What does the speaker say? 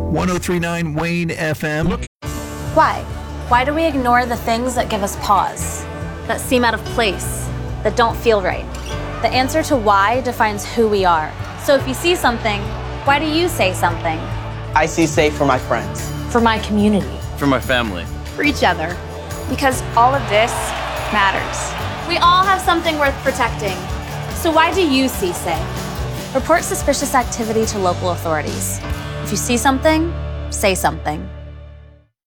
1039 Wayne FM. Why? Why do we ignore the things that give us pause, that seem out of place, that don't feel right? The answer to why defines who we are. So if you see something, why do you say something? I see safe for my friends. For my community. For my family. For each other. Because all of this matters. We all have something worth protecting. So why do you see safe? Report suspicious activity to local authorities. If you see something, say something.